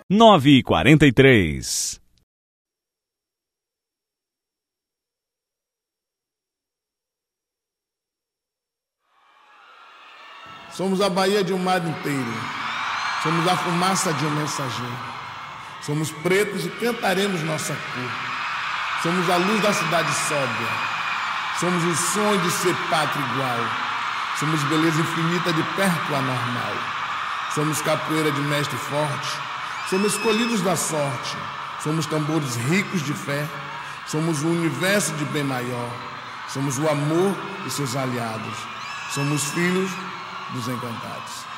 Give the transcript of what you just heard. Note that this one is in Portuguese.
9h43. Somos a Bahia de um mar inteiro. Somos a fumaça de um mensageiro. Somos pretos e cantaremos nossa cor. Somos a luz da cidade sóbria. Somos o sonho de ser pátria igual. Somos beleza infinita de perto anormal. Somos capoeira de mestre forte. Somos escolhidos da sorte. Somos tambores ricos de fé. Somos o universo de bem maior. Somos o amor e seus aliados. Somos filhos dos encantados.